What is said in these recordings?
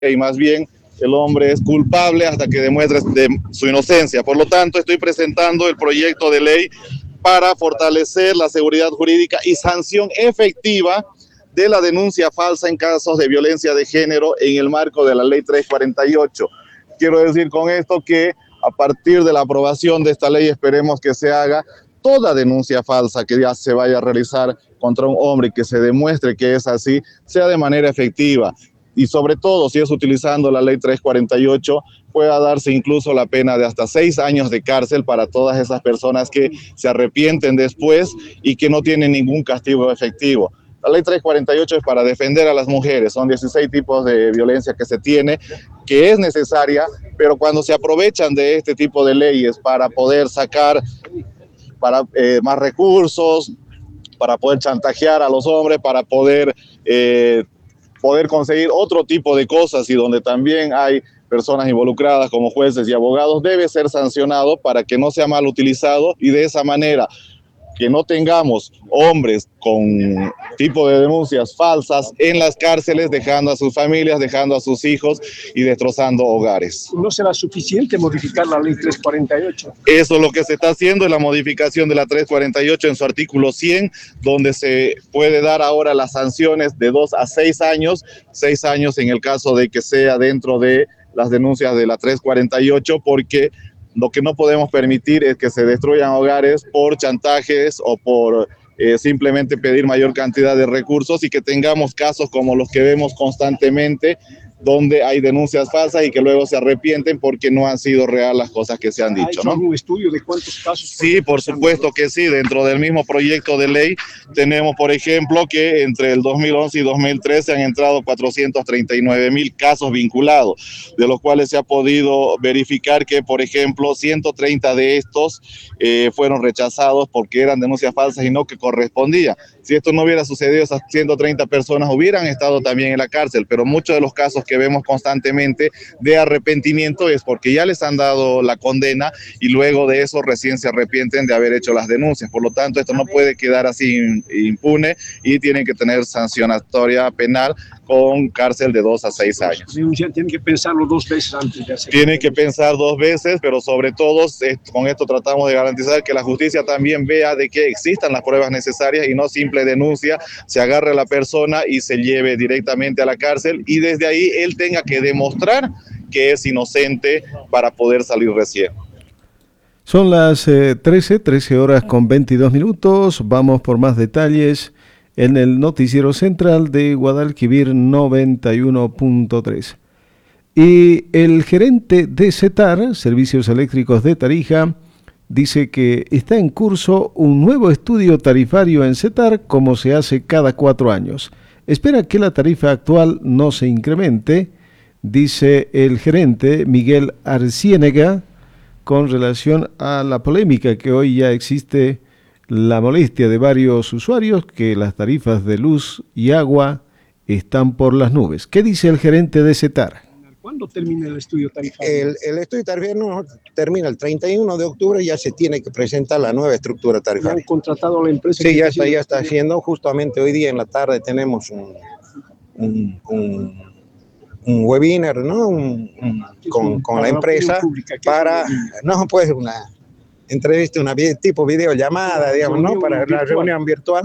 y más bien el hombre es culpable hasta que demuestre su inocencia. Por lo tanto, estoy presentando el proyecto de ley para fortalecer la seguridad jurídica y sanción efectiva de la denuncia falsa en casos de violencia de género en el marco de la ley 348. Quiero decir con esto que a partir de la aprobación de esta ley esperemos que se haga toda denuncia falsa que ya se vaya a realizar contra un hombre y que se demuestre que es así, sea de manera efectiva. Y sobre todo, si es utilizando la ley 348, pueda darse incluso la pena de hasta 6 años de cárcel para todas esas personas que se arrepienten después y que no tienen ningún castigo efectivo. La ley 348 es para defender a las mujeres, son 16 tipos de violencia que se tiene, que es necesaria, pero cuando se aprovechan de este tipo de leyes para poder sacar más recursos, para poder chantajear a los hombres, para poder conseguir otro tipo de cosas y donde también hay personas involucradas como jueces y abogados, debe ser sancionado para que no sea mal utilizado y de esa manera que no tengamos hombres con tipo de denuncias falsas en las cárceles, dejando a sus familias, dejando a sus hijos y destrozando hogares. ¿No será suficiente modificar la ley 348? Eso es lo que se está haciendo, es la modificación de la 348 en su artículo 100, donde se puede dar ahora las sanciones de 2 a 6 años, 6 años en el caso de que sea dentro de las denuncias de la 348, porque lo que no podemos permitir es que se destruyan hogares por chantajes o por simplemente pedir mayor cantidad de recursos y que tengamos casos como los que vemos constantemente, donde hay denuncias falsas y que luego se arrepienten porque no han sido real las cosas que se han dicho, ¿no? ¿Hay algún estudio de cuántos casos? Sí, por supuesto que sí. Dentro del mismo proyecto de ley tenemos, por ejemplo, que entre el 2011 y 2013 han entrado 439,000 casos vinculados, de los cuales se ha podido verificar que, por ejemplo, 130 de estos fueron rechazados porque eran denuncias falsas y no que correspondían. Si esto no hubiera sucedido, esas 130 personas hubieran estado también en la cárcel, pero muchos de los casos que vemos constantemente de arrepentimiento es porque ya les han dado la condena y luego de eso recién se arrepienten de haber hecho las denuncias. Por lo tanto, esto no puede quedar así impune y tienen que tener sancionatoria penal con cárcel de 2 a 6 años. Tienen que pensarlo 2 veces antes de hacerlo. Tienen que pensar 2 veces, pero sobre todo con esto tratamos de garantizar que la justicia también vea de que existan las pruebas necesarias y no simple denuncia, se agarre a la persona y se lleve directamente a la cárcel y desde ahí él tenga que demostrar que es inocente para poder salir recién. Son las 13 horas con 22 minutos. Vamos por más detalles en el noticiero central de Guadalquivir 91.3. Y el gerente de CETAR, Servicios Eléctricos de Tarija, dice que está en curso un nuevo estudio tarifario en CETAR como se hace cada 4 años. Espera que la tarifa actual no se incremente, dice el gerente Miguel Arciénega, con relación a la polémica que hoy ya existe, la molestia de varios usuarios que las tarifas de luz y agua están por las nubes. ¿Qué dice el gerente de CETAR? ¿Cuándo termina el estudio tarifario? El estudio tarifario termina el 31 de octubre y ya se tiene que presentar la nueva estructura tarifaria. ¿Han contratado a la empresa? Sí, ya está haciendo. Justamente hoy día en la tarde tenemos un webinar, ¿no? Con la empresa para, no, pues una entrevista, tipo videollamada, digamos, ¿no? Para la reunión virtual.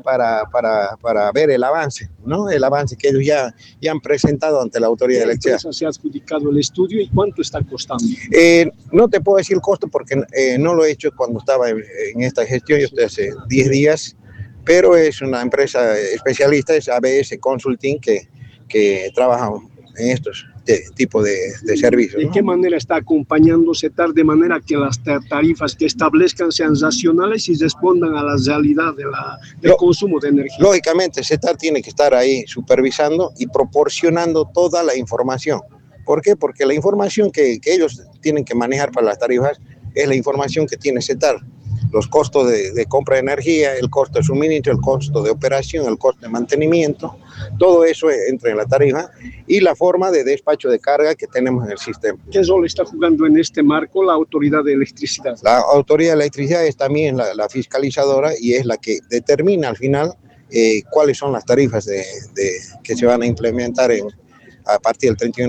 Para ver el avance, ¿no? El avance que ellos ya han presentado ante la autoridad de electricidad. ¿Se ha adjudicado el estudio y cuánto está costando? No te puedo decir el costo porque no lo he hecho cuando estaba en esta gestión, yo estoy hace 10 días, pero es una empresa especialista, es ABS Consulting, que trabaja en estos tipo de servicios. ¿De qué manera está acompañando CETAR de manera que las tarifas que establezcan sean racionales y respondan a la realidad del consumo de energía? Lógicamente, CETAR tiene que estar ahí supervisando y proporcionando toda la información. ¿Por qué? Porque la información que ellos tienen que manejar para las tarifas es la información que tiene CETAR. Los costos de compra de energía, el costo de suministro, el costo de operación, el costo de mantenimiento, todo eso entra en la tarifa y la forma de despacho de carga que tenemos en el sistema. ¿Qué rol está jugando en este marco la Autoridad de Electricidad? La Autoridad de Electricidad es también la fiscalizadora y es la que determina al final cuáles son las tarifas que se van a implementar a partir del 31